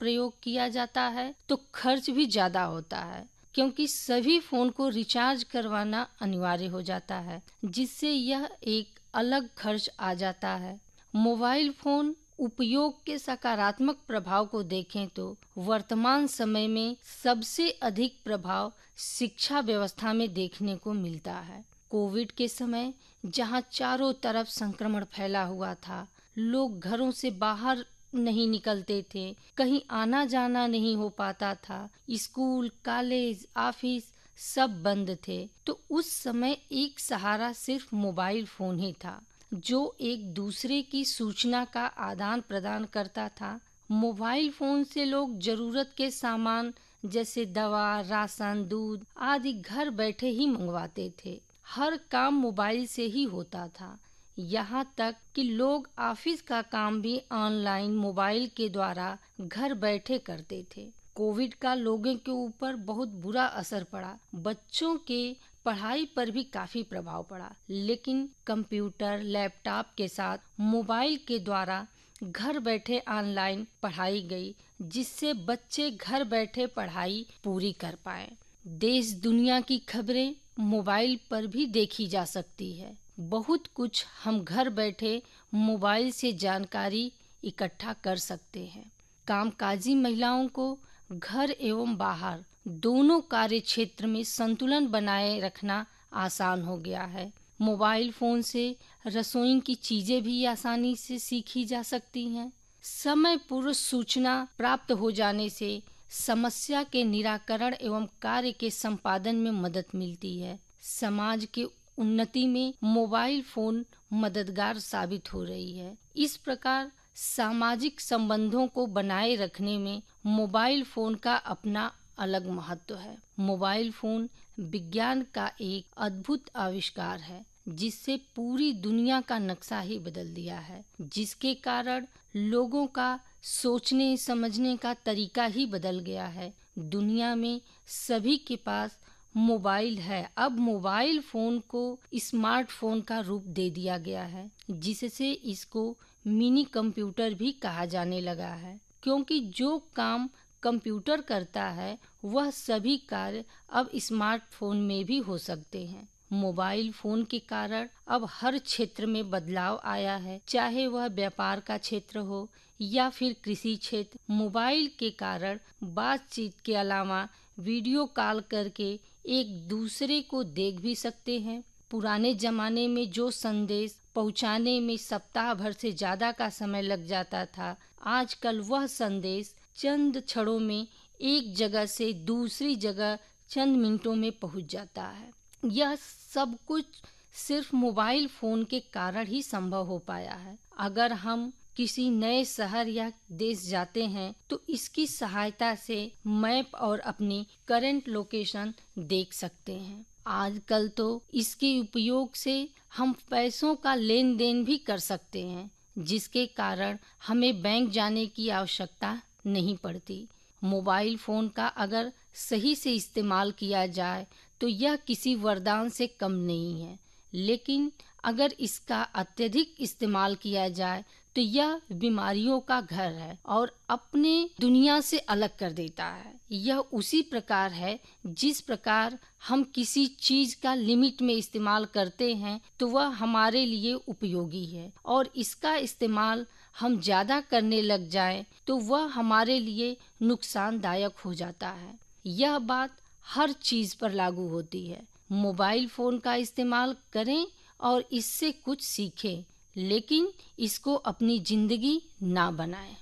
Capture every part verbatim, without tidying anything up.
प्रयोग किया जाता है तो खर्च भी ज़्यादा होता है, क्योंकि सभी फ़ोन को रिचार्ज करवाना अनिवार्य हो जाता है, जिससे यह एक अलग खर्च आ जाता है। मोबाइल फ़ोन उपयोग के सकारात्मक प्रभाव को देखें तो वर्तमान समय में सबसे अधिक प्रभाव शिक्षा व्यवस्था में देखने को मिलता है। कोविड के समय जहां चारों तरफ संक्रमण फैला हुआ था, लोग घरों से बाहर नहीं निकलते थे, कहीं आना जाना नहीं हो पाता था, स्कूल, कॉलेज, ऑफिस सब बंद थे, तो उस समय एक सहारा सिर्फ मोबाइल फोन ही था, जो एक दूसरे की सूचना का आदान प्रदान करता था। मोबाइल फोन से लोग जरूरत के सामान जैसे दवा, राशन, दूध आदि घर बैठे ही मंगवाते थे। हर काम मोबाइल से ही होता था, यहाँ तक कि लोग ऑफिस का काम भी ऑनलाइन मोबाइल के द्वारा घर बैठे करते थे। कोविड का लोगों के ऊपर बहुत बुरा असर पड़ा। बच्चों के पढ़ाई पर भी काफी प्रभाव पड़ा, लेकिन कंप्यूटर, लैपटॉप के साथ मोबाइल के द्वारा घर बैठे ऑनलाइन पढ़ाई गई, जिससे बच्चे घर बैठे पढ़ाई पूरी कर पाए। देश दुनिया की खबरें मोबाइल पर भी देखी जा सकती है। बहुत कुछ हम घर बैठे मोबाइल से जानकारी इकट्ठा कर सकते हैं। कामकाजी महिलाओं को घर एवं बाहर दोनों कार्य क्षेत्र में संतुलन बनाए रखना आसान हो गया है। मोबाइल फोन से रसोई की चीजें भी आसानी से सीखी जा सकती हैं। समय पूर्व सूचना प्राप्त हो जाने से समस्या के निराकरण एवं कार्य के संपादन में मदद मिलती है। समाज के उन्नति में मोबाइल फोन मददगार साबित हो रही है। इस प्रकार सामाजिक संबंधों को बनाए रखने में मोबाइल फोन का अपना अलग महत्व है। मोबाइल फोन विज्ञान का एक अद्भुत आविष्कार है, जिससे पूरी दुनिया का नक्शा ही बदल दिया है, जिसके कारण लोगों का सोचने समझने का तरीका ही बदल गया है। दुनिया में सभी के पास मोबाइल है। अब मोबाइल फोन को स्मार्टफोन का रूप दे दिया गया है, जिससे इसको मिनी कंप्यूटर भी कहा जाने लगा है, क्योंकि जो काम कंप्यूटर करता है वह सभी कार्य अब स्मार्टफोन में भी हो सकते हैं। मोबाइल फोन के कारण अब हर क्षेत्र में बदलाव आया है, चाहे वह व्यापार का क्षेत्र हो या फिर कृषि क्षेत्र। मोबाइल के कारण बातचीत के अलावा वीडियो कॉल करके एक दूसरे को देख भी सकते हैं। पुराने जमाने में जो संदेश पहुंचाने में सप्ताह भर से ज्यादा का समय लग जाता था, आजकल वह संदेश चंद क्षणों में एक जगह से दूसरी जगह चंद मिनटों में पहुंच जाता है। यह सब कुछ सिर्फ मोबाइल फोन के कारण ही संभव हो पाया है। अगर हम किसी नए शहर या देश जाते हैं तो इसकी सहायता से मैप और अपनी करंट लोकेशन देख सकते हैं। आजकल तो इसके उपयोग से हम पैसों का लेन देन भी कर सकते हैं, जिसके कारण हमें बैंक जाने की आवश्यकता नहीं पड़ती। मोबाइल फोन का अगर सही से इस्तेमाल किया जाए तो यह किसी वरदान से कम नहीं है, लेकिन अगर इसका अत्यधिक इस्तेमाल किया जाए तो यह बीमारियों का घर है और अपने दुनिया से अलग कर देता है। यह उसी प्रकार है जिस प्रकार हम किसी चीज का लिमिट में इस्तेमाल करते हैं तो वह हमारे लिए उपयोगी है, और इसका इस्तेमाल हम ज्यादा करने लग जाएं तो वह हमारे लिए नुकसानदायक हो जाता है। यह बात हर चीज पर लागू होती है। मोबाइल फोन का इस्तेमाल करें और इससे कुछ सीखें, लेकिन इसको अपनी जिंदगी ना बनाएं।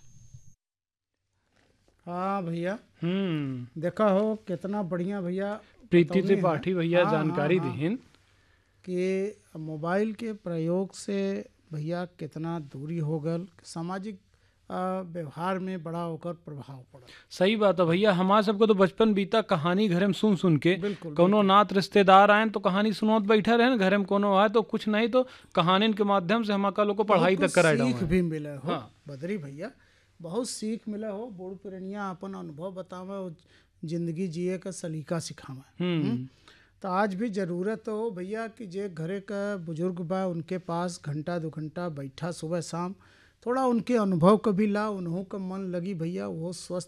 हाँ भैया, हम्म देखा हो कितना बढ़िया भैया प्रीति बतौनी है। त्रिपाठी भैया हाँ, जानकारी हाँ, हाँ, दीहिन कि मोबाइल के प्रयोग से भैया कितना दूरी हो गल, सामाजिक आ, व्यवहार में बड़ा होकर प्रभाव पड़ा। सही बात है भैया। हमारा सबको तो बचपन बीता कहानी घरे में सुन सुन के, बिल्कुल, कोनो नात रिश्तेदार आए तो कहानी सुनोत बैठा रहे, घरे में कोनो आए तो कुछ नहीं तो कहानी के माध्यम से हमारा लोग को पढ़ाई बहुत तक कराए सीख डाले। भी मिले हो। हाँ। बदरी भैया, बहुत सीख मिले हो। बूढ़ पुरनिया अपन अनुभव बतावे और जिंदगी जिए का सलीका सिखावे। हम्म तो आज भी जरूरत हो भैया कि जे घरे का बुजुर्ग बा उनके पास घंटा दो घंटा बैठा सुबह शाम, थोड़ा उनके अनुभव को भी ला, उन्हों का मन लगी भैया, वो स्वस्थ